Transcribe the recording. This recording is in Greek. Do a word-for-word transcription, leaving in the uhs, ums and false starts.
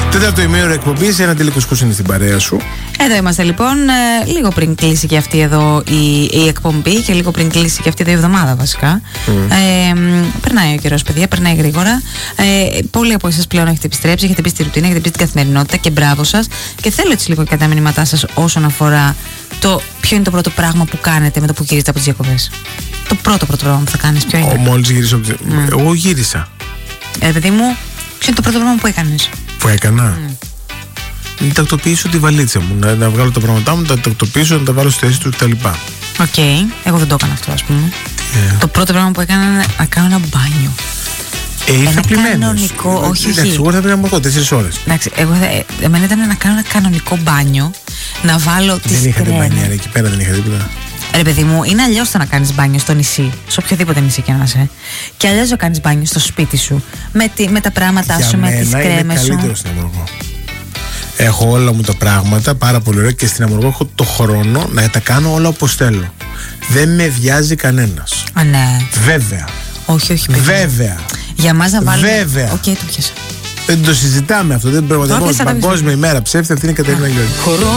Τέταρτο ημίωρο εκπομπής, ένα τηλεκουσκούς είναι στην παρέα σου. Εδώ είμαστε λοιπόν, ε, λίγο πριν κλείσει και αυτή εδώ η, η εκπομπή και λίγο πριν κλείσει και αυτή εδώ η εβδομάδα βασικά. Mm. Ε, περνάει ο καιρός, παιδιά, περνάει γρήγορα. Ε, πολλοί από εσάς πλέον έχετε επιστρέψει, έχετε πει στη ρουτίνα, έχετε πει στην καθημερινότητα και μπράβο σας. Και θέλω έτσι λίγο και τα μηνύματά σας όσον αφορά το ποιο είναι το πρώτο πράγμα που κάνετε με το που γυρίζετε από τις διακοπές. Το πρώτο πρώτο πράγμα που θα κάνεις, ποιο είναι? Μόλις γύρισα από τις... mm. Εγώ γύρισα. Ε, παιδί μου, ποιο είναι το πρώτο πράγμα που έκανες? Που έκανα? Mm. Να τακτοποιήσω τη βαλίτσα μου, να, να βγάλω τα πράγματά μου, να τα τακτοποιήσω, να τα βάλω στη θέση του κτλ. Οκ, okay. Εγώ δεν το έκανα αυτό, ας πούμε. Yeah. Το πρώτο πράγμα που έκανα είναι να κάνω ένα μπάνιο. Ε, ήρθα πλημμένος. Κανονικό, ε, όχι, εντάξει, εγώ ήρθα πριν από τέσσερις ώρες. Εντάξει, εγώ ε, εμένα ήταν να κάνω ένα κανονικό μπάνιο, να βάλω τις κρέμες. Δεν είχατε μπάνια, εκεί πέρα δεν είχα τίποτα. Ρε παιδί μου, είναι αλλιώς το να κάνεις μπάνιο στο νησί, σε οποιοδήποτε νησί και να είσαι. Και αλλιώς το κάνεις μπάνιο στο σπίτι σου, με, τη, με τα πράγματά σου, με τις κρέμες σου. Είναι καλύτερο στην Αμοργό. Έχω όλα μου τα πράγματα, πάρα πολύ ωραία, και στην Αμοργό έχω το χρόνο να τα κάνω όλα όπως θέλω. Δεν με βιάζει κανένας. Α, ναι. Βέβαια. Όχι, όχι, παιδί. Βέβαια. Για μας να βάλουμε. Βέβαια. Οκ, okay, το πιάσα. Δεν το συζητάμε αυτό. Δεν πραγματικά. Παγκόσμια ημέρα ψεύτη, αυτή είναι η Κατερίνα Γιώργη.